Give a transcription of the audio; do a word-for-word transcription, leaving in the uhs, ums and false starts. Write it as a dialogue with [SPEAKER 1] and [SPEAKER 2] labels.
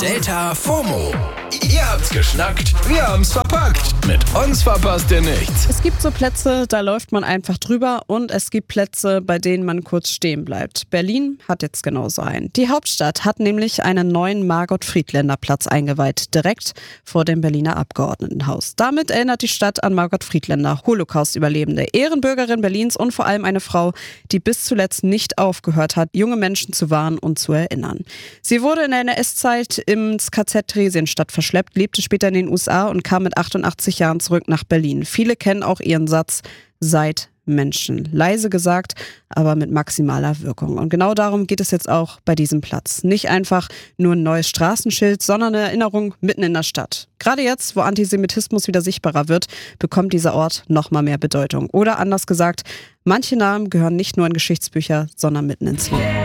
[SPEAKER 1] Delta FOMO. Ihr habt's geschnackt, wir haben's verpackt. Mit uns verpasst ihr nichts.
[SPEAKER 2] Es gibt so Plätze, da läuft man einfach drüber, und es gibt Plätze, bei denen man kurz stehen bleibt. Berlin hat jetzt genauso einen. Die Hauptstadt hat nämlich einen neuen Margot-Friedländer-Platz eingeweiht, direkt vor dem Berliner Abgeordnetenhaus. Damit erinnert die Stadt an Margot Friedländer, Holocaust-Überlebende, Ehrenbürgerin Berlins und vor allem eine Frau, die bis zuletzt nicht aufgehört hat, junge Menschen zu warnen und zu erinnern. Sie wurde in der N S-Zeit ins K Z Theresienstadt verschleppt, lebte später in den U S A und kam mit achtundachtzig Jahren zurück nach Berlin. Viele kennen auch ihren Satz: Seid Menschen. Leise gesagt, aber mit maximaler Wirkung. Und genau darum geht es jetzt auch bei diesem Platz. Nicht einfach nur ein neues Straßenschild, sondern eine Erinnerung mitten in der Stadt. Gerade jetzt, wo Antisemitismus wieder sichtbarer wird, bekommt dieser Ort noch mal mehr Bedeutung. Oder anders gesagt, manche Namen gehören nicht nur in Geschichtsbücher, sondern mitten ins Leben.